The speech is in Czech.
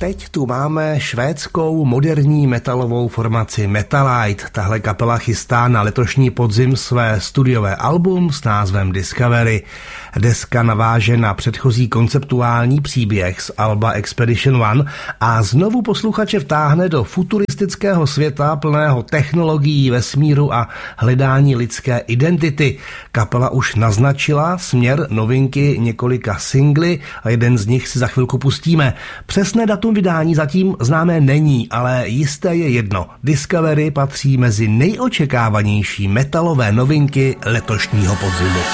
teď tu máme švédskou moderní metalovou formaci Metalite. Tahle kapela chystá na letošní podzim své studiové album s názvem Discovery. Deska naváže na předchozí konceptuální příběh z alba Expedition One a znovu posluchače vtáhne do futuristického světa plného technologií, vesmíru a hledání lidské identity. Kapela už naznačila směr novinky několika singly a jeden z nich si za chvilku pustíme. Přesné datum vydání zatím známé není, ale jisté je jedno. Discovery patří mezi nejočekávanější metalové novinky letošního podzimu.